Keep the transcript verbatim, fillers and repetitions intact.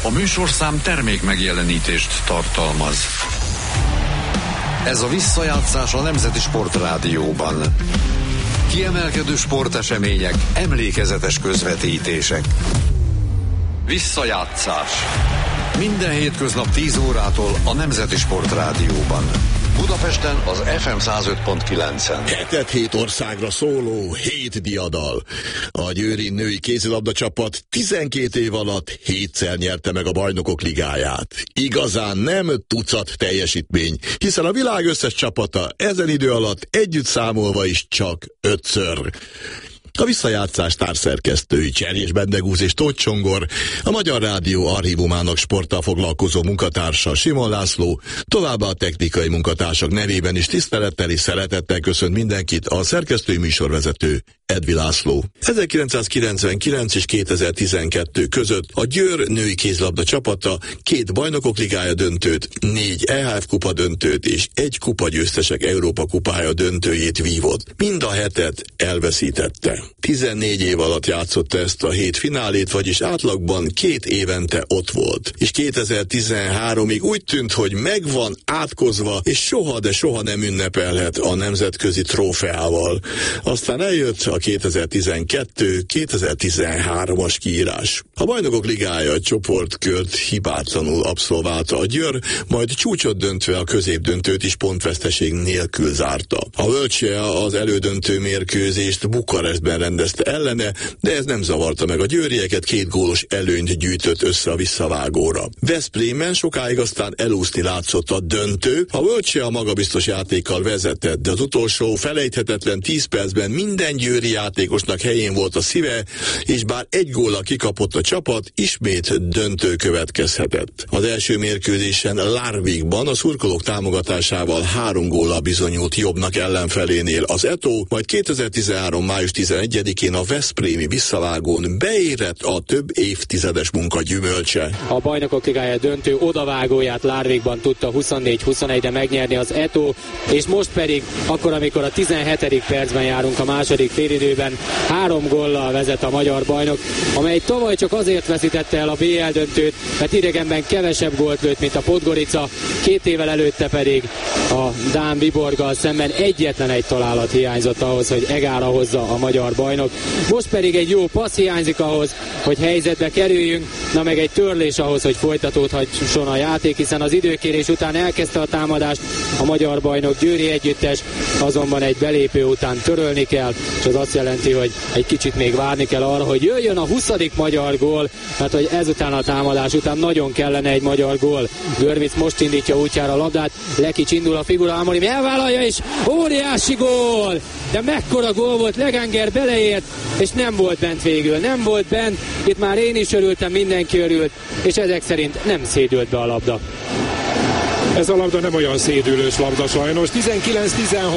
A műsorszám termék megjelenítést tartalmaz. Ez a visszajátszás a Nemzeti Sportrádióban. Kiemelkedő sportesemények, emlékezetes közvetítések. Visszajátszás. Minden hétköznap tíz órától a Nemzeti Sportrádióban. Budapesten az ef em száz öt pont kilencen. Hetet hét országra szóló, hét diadal. A győri női kézilabda csapat tizenkét év alatt hétszer nyerte meg a Bajnokok Ligáját. Igazán nem tucat teljesítmény, hiszen a világ összes csapata ezen idő alatt együtt számolva is csak ötször. A visszajátszás társzerkesztői Cserjés Bendegúz és Tóth Csongor, a Magyar Rádió archívumának sporttal foglalkozó munkatársa Simon László, továbbá a technikai munkatársak nevében is tisztelettel és szeretettel köszönt mindenkit a szerkesztői műsorvezető Edvi László. ezerkilencszázkilencvenkilenc és kétezer-tizenkettő között a Győr női kézilabda csapata két Bajnokok Ligája döntőt, négy é há ef kupa döntőt és egy kupa győztesek Európa kupája döntőjét vívott. Mind a hetet elveszítette. tizennégy év alatt játszotta ezt a hét finálét, vagyis átlagban két évente ott volt. És kétezer-tizenháromig úgy tűnt, hogy megvan átkozva, és soha, de soha nem ünnepelhet a nemzetközi trófeával. Aztán eljött a kétezer-tizenkettő kétezer-tizenhármas kiírás. A Bajnokok Ligája csoportkört hibátlanul abszolválta a Győr, majd csúcsot döntve a középdöntőt is pontveszteség nélkül zárta. A Völcsia az elődöntő mérkőzést Bukarestben rendezte ellene, de ez nem zavarta meg a győrieket, két gólos előnyt gyűjtött össze a visszavágóra. Veszprémben sokáig aztán elúszni látszott a döntő, a Völcsia magabiztos játékkal vezetett, de az utolsó felejthetetlen tíz percben minden győri játékosnak helyén volt a szíve, és bár egy góllal kikapott a csapat, ismét döntő következhetett. Az első mérkőzésen Larvikban a szurkolók támogatásával három góllal bizonyult jobbnak ellenfelénél az Eto, majd kétezer-tizenhárom május tizenegyedikén a veszprémi visszavágón beérett a több évtizedes munka gyümölcse. A Bajnokok Ligája döntő odavágóját Larvikban tudta huszonnégy huszonegyre megnyerni az Eto, és most pedig, akkor amikor a tizenhetedik percben járunk a második félidőben, három góllal vezet a magyar bajnok, amely tavaly csak azért veszítette el a bé el döntőt, mert idegenben kevesebb gólt lőtt, mint a Podgorica, két évvel előtte pedig a dán Viborggal szemben egyetlen egy találat hiányzott ahhoz, hogy egára hozza a magyar bajnok. Most pedig egy jó passz hiányzik ahhoz, hogy helyzetbe kerüljünk, na meg egy törlés ahhoz, hogy folytatódhasson a játék, hiszen az időkérés után elkezdte a támadást a magyar bajnok győri együttes, azonban egy belépő után törölni kell, és az azt jelenti, hogy egy kicsit még várni kell arra, hogy jöjjön a huszadik magyar gól, mert hogy ezután a támadás után nagyon kellene egy magyar gól. Görvic most indítja útjára a labdát, Lekics indul a figura, Amorim elvállalja, és óriási gól! De mekkora gól volt, Leganger beleért, és nem volt bent végül, nem volt bent, itt már én is örültem, mindenki örült, és ezek szerint nem szédült be a labda. Ez a labda nem olyan szédülős labda sajnos, tizenkilenc tizenhat